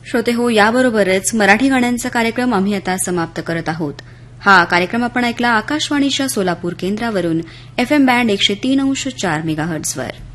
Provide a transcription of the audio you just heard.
श्रोते हो, याबरोबरच मराठी गाण्यांचा कार्यक्रम आम्ही आता समाप्त करत आहोत. हा कार्यक्रम आपण ऐकला आकाशवाणीच्या सोलापूर केंद्रावरून FM बँड 103.4 मेगाहर्ट्झवर.